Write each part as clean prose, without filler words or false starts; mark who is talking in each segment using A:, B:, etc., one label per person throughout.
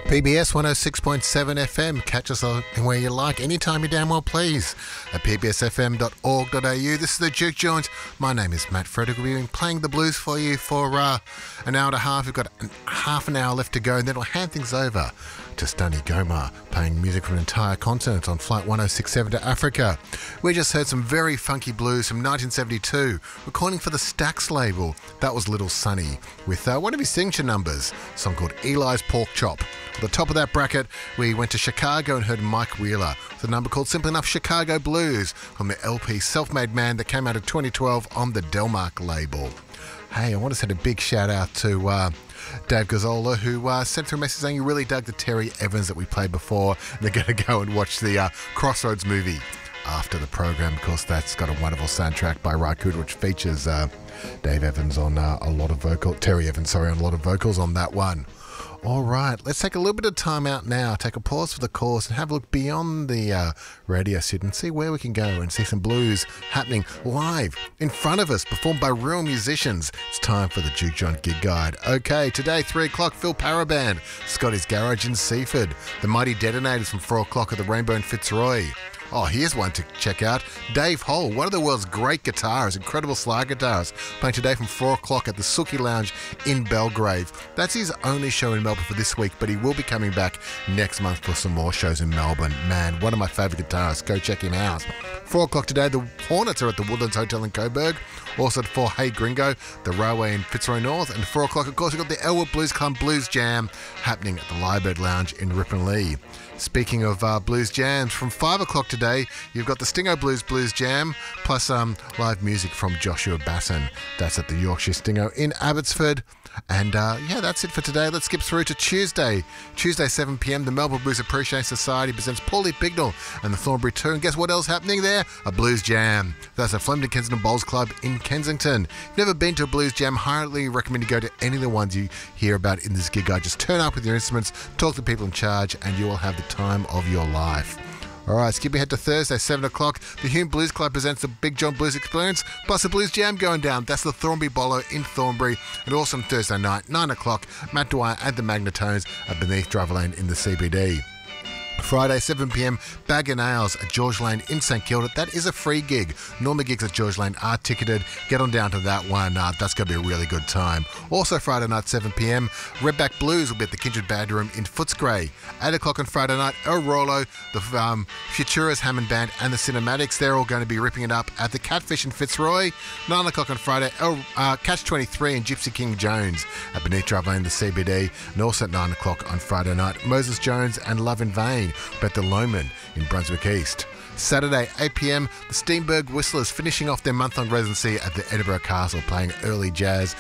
A: PBS 106.7 FM. Catch us where you like, anytime you damn well please, at pbsfm.org.au. This is the Juke Joint. My name is Matt Frederick. We've been playing the blues for you for an hour and a half. We've got half an hour left to go, and then we'll hand things over to Stunny Gomar, playing music from an entire continent on Flight 1067 to Africa. We just heard some very funky blues from 1972, recording for the Stax label. That was Little Sonny, with one of his signature numbers, a song called Eli's Pork Chop. At the top of that bracket, we went to Chicago and heard Mike Wheeler with a number called Simple Enough Chicago Blues from the LP Self-Made Man that came out in 2012 on the Delmark label. Hey, I want to send a big shout out to Dave Gazzola, who sent through a message saying he really dug the Terry Evans that we played before. And they're going to go and watch the Crossroads movie after the program. Of course, that's got a wonderful soundtrack by Rakud, which features Dave Evans on a lot of Terry Evans, on a lot of vocals on that one. All right, let's take a little bit of time out now, take a pause for the course and have a look beyond the radio set and see where we can go and see some blues happening live in front of us, performed by real musicians. It's time for the Juke Joint Gig Guide. Okay, today, 3 o'clock, Phil Paraband, Scotty's Garage in Seaford, the Mighty Detonators from 4 o'clock at the Rainbow in Fitzroy. Oh, here's one to check out. Dave Hole, one of the world's great guitarists, incredible slide guitarist, playing today from 4 o'clock at the Suki Lounge in Belgrave. That's his only show in Melbourne for this week, but he will be coming back next month for some more shows in Melbourne. Man, one of my favourite guitarists. Go check him out. 4 o'clock today, the Hornets are at the Woodlands Hotel in Coburg. Also at 4, Hey Gringo, the Railway in Fitzroy North. And 4 o'clock, of course, we've got the Elwood Blues Club Blues Jam happening at the Lyrebird Lounge in Ripponlea. Speaking of blues jams, from 5 o'clock today, you've got the Stingo Blues Jam, plus live music from Joshua Basson. That's at the Yorkshire Stingo in Abbotsford. And yeah, that's it for today. Let's skip through to Tuesday. Tuesday, 7 p.m, the Melbourne Blues Appreciation Society presents Paulie Bignell and the Thornbury 2. And guess what else happening there? A blues jam. That's at Flemington Kensington Bowls Club in Kensington. If you've never been to a blues jam, highly recommend you go to any of the ones you hear about in this gig guide. Just turn up with your instruments, talk to people in charge, and you will have the time of your life. All right, skip ahead to Thursday, 7 o'clock. The Hume Blues Club presents the Big John Blues Experience, plus a blues jam going down. That's the Thornbury Bolo in Thornbury. And also on Thursday night, 9 o'clock, Matt Dwyer and the Magnetones at Beneath Driver Lane in the CBD. Friday, 7 p.m, Bag and Ales at George Lane in St Kilda. That is a free gig. Normal gigs at George Lane are ticketed. Get on down to that one. That's going to be a really good time. Also Friday night, 7 p.m, Redback Blues will be at the Kindred Band Room in Footscray. 8 o'clock on Friday night, El Rolo, the Futuras Hammond Band and the Cinematics. They're all going to be ripping it up at the Catfish in Fitzroy. 9 o'clock on Friday, Catch 23 and Gypsy King Jones at Beneath Drive Lane, the CBD. And also at 9 o'clock on Friday night, Moses Jones and Love in Vain at the Lomond in Brunswick East. Saturday, 8 p.m, the Steenberg Whistlers finishing off their month-long residency at the Edinburgh Castle, playing early jazz,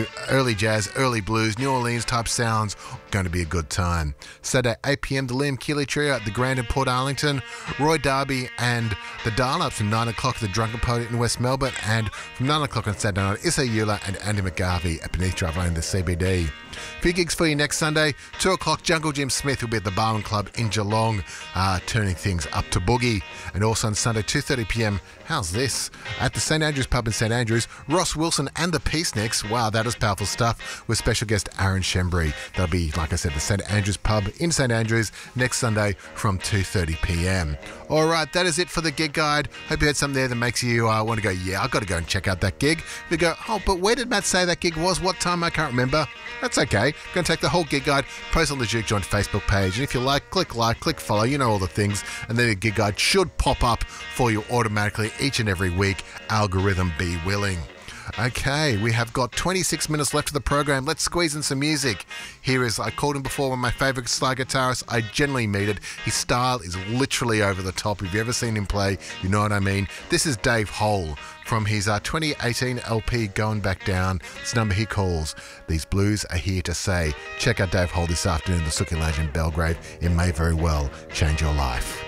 A: early blues, New Orleans type sounds. Going to be a good time. Saturday, 8 p.m, the Liam Keeley Trio at the Grand in Port Arlington. Roy Darby and the Dial-Ups from 9 o'clock at the Drunken Poet in West Melbourne. And from 9 o'clock on Saturday night, Issa Eula and Andy McGarvey at Beneath Drive Lane, the CBD. Few gigs for you next Sunday. 2 o'clock, Jungle Jim Smith will be at the Barwon Club in Geelong, turning things up to boogie. And also on Sunday, 2:30 p.m, how's this? At the St Andrews Pub in St Andrews, Ross Wilson and the Peaceniks. Wow, that is powerful stuff, with special guest Aaron Shembry. That'll be, like I said, the St Andrews Pub in St Andrews next Sunday from 2:30 p.m. All right, that is it for the gig guide. Hope you had something there that makes you want to go, yeah, I've got to go and check out that gig. You go, oh, but where did Matt say that gig was? What time? I can't remember. That's okay. I'm going to take the whole gig guide, post on the Juke Joint Facebook page. And if you like, click follow, you know all the things. And then the gig guide should pop up for you automatically each and every week. Algorithm be willing. Okay, we have got 26 minutes left of the program. Let's squeeze in some music. Here is, I called him before, one of my favourite slide guitarists. I generally meet it. His style is literally over the top. If you've ever seen him play, you know what I mean. This is Dave Hole from his 2018 LP, Going Back Down. This number he calls, These Blues Are Here to Say. Check out Dave Hole this afternoon in the Suki Lounge in Belgrave. It may very well change your life.